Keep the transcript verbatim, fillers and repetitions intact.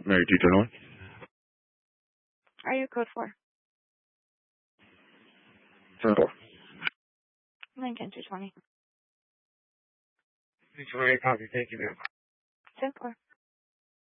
Mary two twenty-one. Are you code four? seven four. Lincoln two twenty. two twenty, copy. Thank you, ma'am. ten four.